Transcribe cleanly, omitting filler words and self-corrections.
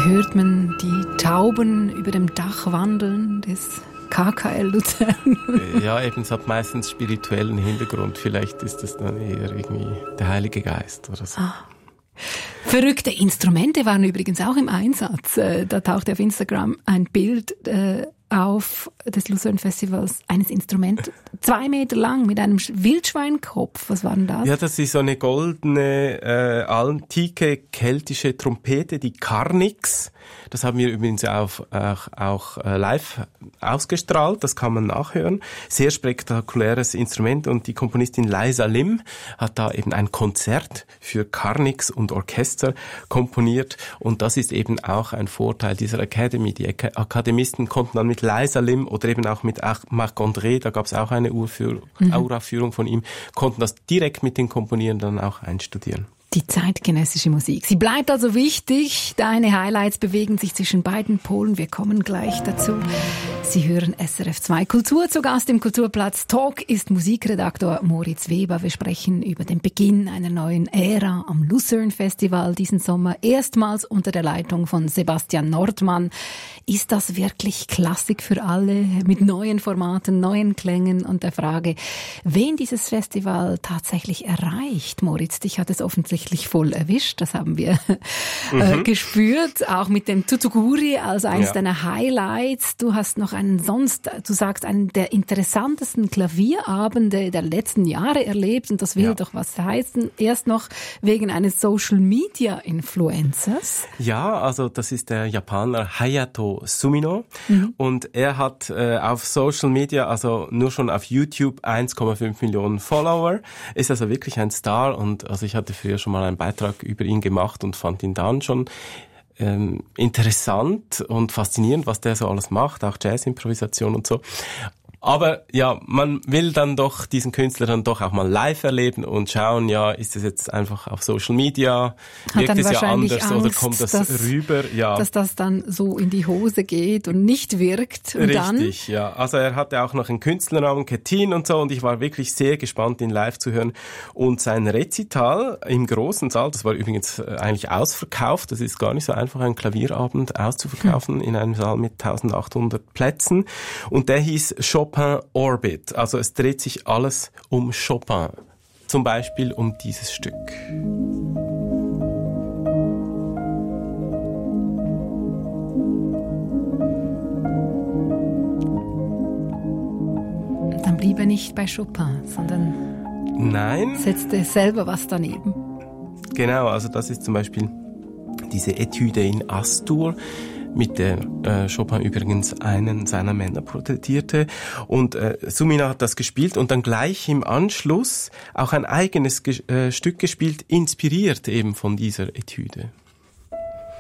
hört man die Tauben über dem Dach wandeln des KKL Luzern. Ja, eben, es hat meistens spirituellen Hintergrund. Vielleicht ist es dann eher irgendwie der Heilige Geist oder so. Verrückte Instrumente waren übrigens auch im Einsatz. Da tauchte auf Instagram ein Bild auf des Lucerne Festivals, eines Instruments 2 Meter lang mit einem Wildschweinkopf. Was war denn das? Ja, das ist so eine goldene, antike keltische Trompete, die Carnix. Das haben wir übrigens auch live ausgestrahlt, das kann man nachhören. Sehr spektakuläres Instrument und die Komponistin Liza Lim hat da eben ein Konzert für Carnix und Orchester komponiert und das ist eben auch ein Vorteil dieser Academy. Die Akademisten konnten dann mit Liza Lim oder eben auch mit Marc-André, da gab es auch eine Uraufführung von ihm, konnten das direkt mit den Komponierenden dann auch einstudieren. Die zeitgenössische Musik. Sie bleibt also wichtig. Deine Highlights bewegen sich zwischen beiden Polen. Wir kommen gleich dazu. Sie hören SRF 2 Kultur. Zu Gast im Kulturplatz Talk ist Musikredaktor Moritz Weber. Wir sprechen über den Beginn einer neuen Ära am Lucerne Festival diesen Sommer. Erstmals unter der Leitung von Sebastian Nordmann. Ist das wirklich Klassik für alle? Mit neuen Formaten, neuen Klängen und der Frage, wen dieses Festival tatsächlich erreicht. Moritz, dich hat es offensichtlich voll erwischt, das haben wir gespürt, auch mit dem Tutukuri als eines deiner Highlights. Du hast noch einen der interessantesten Klavierabende der letzten Jahre erlebt und das will doch was heißen. Erst noch wegen eines Social-Media-Influencers. Ja, also das ist der Japaner Hayato Sumino und er hat auf Social Media, also nur schon auf YouTube 1,5 Millionen Follower, ist also wirklich ein Star und also ich hatte früher schon mal einen Beitrag über ihn gemacht und fand ihn dann schon interessant und faszinierend, was der so alles macht, auch Jazz-Improvisation und so. Aber ja, man will dann doch diesen Künstler dann doch auch mal live erleben und schauen, ja, ist es jetzt einfach auf Social Media, wirkt es ja anders Angst, oder kommt das rüber? Ja. Dass das dann so in die Hose geht und nicht wirkt. Und richtig, ja. Also er hatte auch noch einen Künstlernamen, Ketin und so und ich war wirklich sehr gespannt, ihn live zu hören. Und sein Rezital im großen Saal, das war übrigens eigentlich ausverkauft, das ist gar nicht so einfach, einen Klavierabend auszuverkaufen in einem Saal mit 1800 Plätzen. Und der hieß Chopin Orbit. Also es dreht sich alles um Chopin. Zum Beispiel um dieses Stück. Und dann blieb er nicht bei Chopin, sondern setzte selber was daneben. Genau, also das ist zum Beispiel diese Etüde in Astur, mit der Chopin übrigens einen seiner Männer porträtierte. Und Sumina hat das gespielt und dann gleich im Anschluss auch ein eigenes Stück gespielt, inspiriert eben von dieser Etüde.